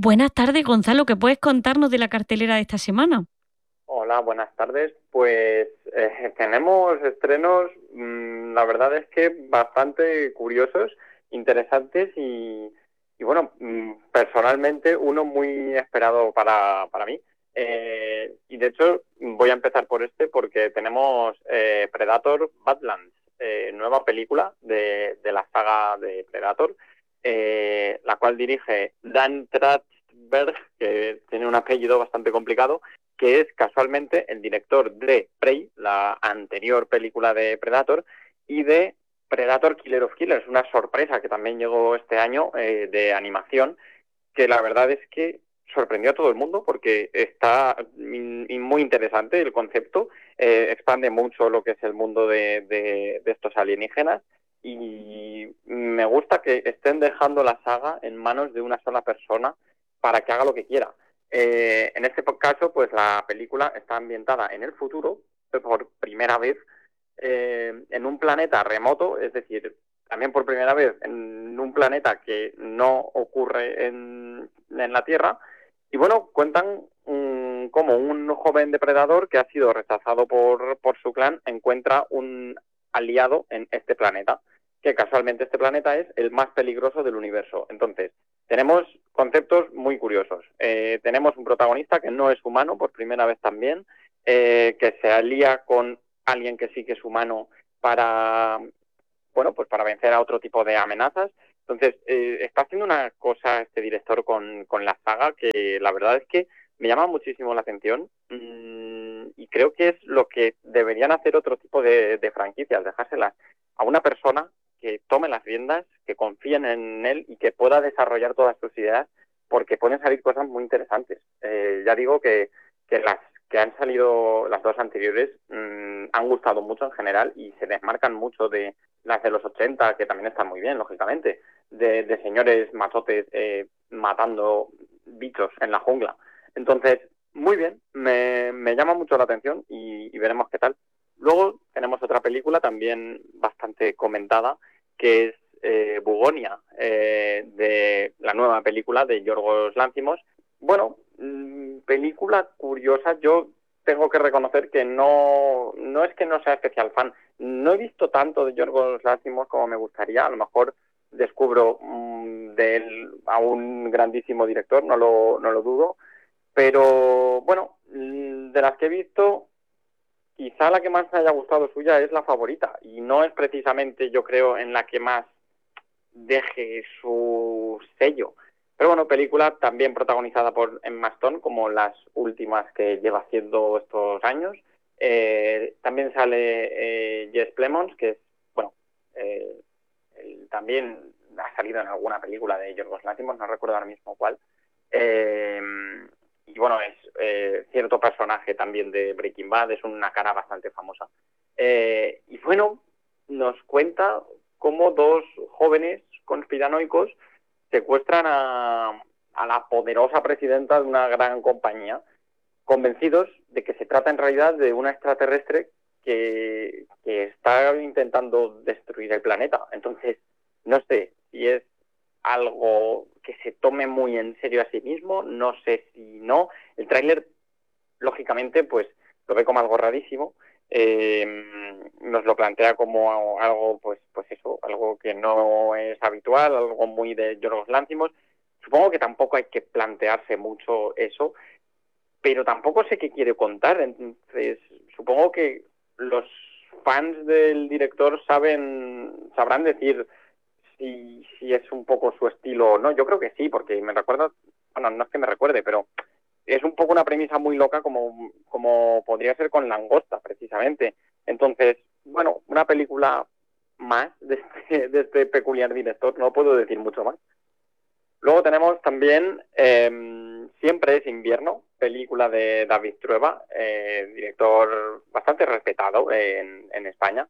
Buenas tardes, Gonzalo, ¿qué puedes contarnos de la cartelera de esta semana? Hola, buenas tardes. Pues tenemos estrenos, la verdad es que bastante curiosos, interesantes y bueno, personalmente uno muy esperado para mí. Y de hecho voy a empezar por este porque tenemos Predator Badlands, nueva película de la saga de Predator, la cual dirige Dan Trachtenberg, que tiene un apellido bastante complicado, que es casualmente el director de Prey, la anterior película de Predator, y de Predator Killer of Killers, una sorpresa que también llegó este año de animación, que la verdad es que sorprendió a todo el mundo porque está muy interesante el concepto, expande mucho lo que es el mundo de estos alienígenas y me gusta que estén dejando la saga en manos de una sola persona para que haga lo que quiera. En este caso, pues la película está ambientada en el futuro por primera vez en un planeta remoto, es decir, también por primera vez en un planeta que no ocurre en la Tierra. Y bueno, cuentan cómo un joven depredador que ha sido rechazado por su clan encuentra un aliado en este planeta, que casualmente este planeta es el más peligroso del universo. Entonces, tenemos conceptos muy curiosos. Tenemos un protagonista que no es humano por primera vez también, que se alía con alguien que sí que es humano para, bueno, pues para vencer a otro tipo de amenazas. Entonces, está haciendo una cosa este director con la saga que la verdad es que me llama muchísimo la atención y creo que es lo que deberían hacer otro tipo de franquicias, dejárselas a una persona que tome las riendas, que confíen en él y que pueda desarrollar todas sus ideas, porque pueden salir cosas muy interesantes. Ya digo que las que han salido, las dos anteriores, han gustado mucho en general y se desmarcan mucho de las de los 80, que también están muy bien, lógicamente, de señores machotes matando bichos en la jungla. Entonces, muy bien, me llama mucho la atención y veremos qué tal. Luego tenemos otra película también bastante comentada, que es Bugonia, de la nueva película de Yorgos Lanthimos. Bueno, película curiosa. Yo tengo que reconocer que no es que no sea especial fan. No he visto tanto de Yorgos Lanthimos como me gustaría. A lo mejor descubro de él a un grandísimo director, no lo dudo. Pero bueno, de las que he visto, quizá la que más me haya gustado suya es la favorita. Y no es precisamente, yo creo, en la que más deje su sello. Pero bueno, película también protagonizada por Emma Stone, como las últimas que lleva haciendo estos años. También sale Jess Plemons, que es, bueno, eh, también ha salido en alguna película de Yorgos Lanthimos, no recuerdo ahora mismo cuál. Eh, y bueno, es cierto personaje también de Breaking Bad, es una cara bastante famosa. Y bueno, nos cuenta cómo dos jóvenes conspiranoicos secuestran a la poderosa presidenta de una gran compañía, convencidos de que se trata en realidad de una extraterrestre que está intentando destruir el planeta. Entonces, no sé si es algo que se tome muy en serio a sí mismo, no sé si no. El tráiler, lógicamente, pues lo ve como algo rarísimo, nos lo plantea como algo, pues eso, algo que no es habitual, algo muy de Yorgos Lanthimos. Supongo que tampoco hay que plantearse mucho eso, pero tampoco sé qué quiere contar. Entonces, supongo que los fans del director sabrán decir si es un poco su estilo o no. Yo creo que sí, porque me recuerda, bueno, no es que me recuerde, pero es un poco una premisa muy loca como podría ser con Langosta, precisamente. Entonces, bueno, una película más de este peculiar director, no puedo decir mucho más. Luego tenemos también Siempre es invierno, película de David Trueba, director bastante respetado en España.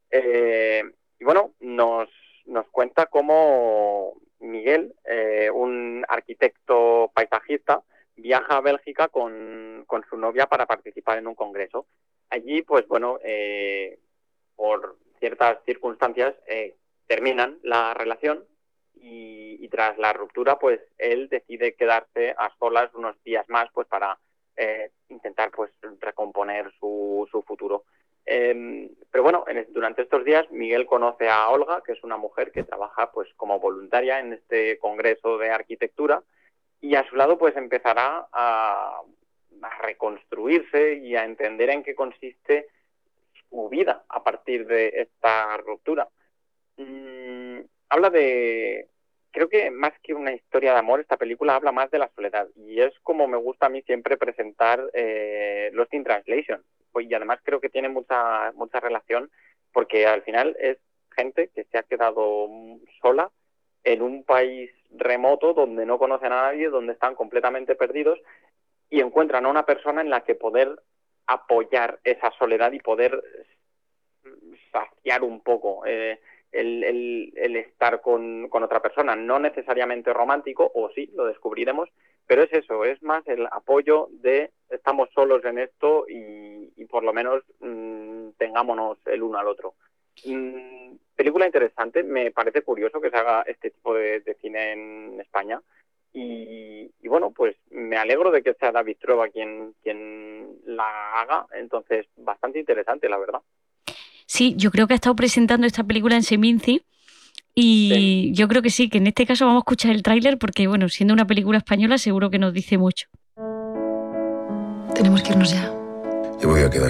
Y bueno, nos cuenta cómo Miguel, un arquitecto paisajista, viaja a Bélgica con su novia para participar en un congreso. Allí, pues bueno, por ciertas circunstancias terminan la relación y tras la ruptura, pues él decide quedarse a solas unos días más, pues para intentar pues recomponer su futuro. Pero bueno, durante estos días Miguel conoce a Olga, que es una mujer que trabaja pues como voluntaria en este congreso de arquitectura, y a su lado pues empezará a reconstruirse y a entender en qué consiste su vida a partir de esta ruptura. Habla de... Creo que más que una historia de amor, esta película habla más de la soledad. Y es como me gusta a mí siempre presentar Lost in Translation. Y además creo que tiene mucha relación, porque al final es gente que se ha quedado sola en un país remoto donde no conocen a nadie, donde están completamente perdidos, y encuentran a una persona en la que poder apoyar esa soledad y poder saciar un poco el estar con otra persona, no necesariamente romántico, o sí, lo descubriremos, pero es eso, es más el apoyo de estamos solos en esto y por lo menos tengámonos el uno al otro. Película interesante, me parece curioso que se haga este tipo de cine en España y bueno, pues me alegro de que sea David Trueba quien la haga, entonces bastante interesante, la verdad. Sí, yo creo que ha estado presentando esta película en Seminci y yo creo que sí, que en este caso vamos a escuchar el tráiler porque, bueno, siendo una película española seguro que nos dice mucho. Tenemos que irnos ya. Yo me voy a quedar.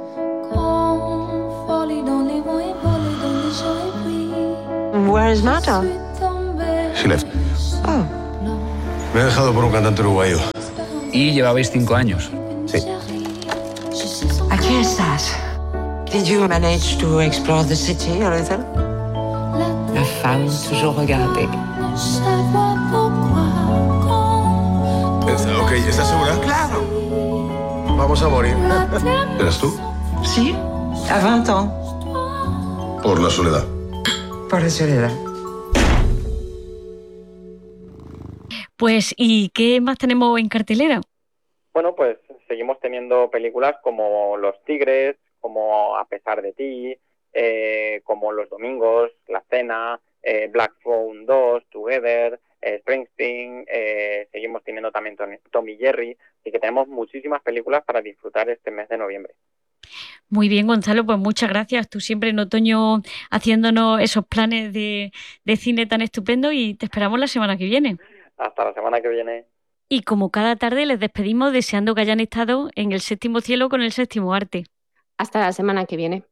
Where is Marta? She left. Oh. Me ha dejado por un cantante uruguayo. ¿Y llevabais 5 años? Sí. Aquí estás. Did you manage to explore the city a little? La femme toujours regardée. Ok, ¿estás segura? Claro. Vamos a morir. ¿Eres tú? Sí, à 20 ans. Por la soledad. Por la soledad. Pues, ¿y qué más tenemos en cartelera? Bueno, pues seguimos teniendo películas como Los Tigres, como A pesar de ti, como Los Domingos, La Cena, Black Phone 2, Together, Springsteen, seguimos teniendo también Tom y Jerry, y que tenemos muchísimas películas para disfrutar este mes de noviembre. Muy bien, Gonzalo, pues muchas gracias. Tú siempre en otoño haciéndonos esos planes de cine tan estupendos y te esperamos la semana que viene. Hasta la semana que viene. Y como cada tarde les despedimos deseando que hayan estado en el séptimo cielo con el séptimo arte. Hasta la semana que viene.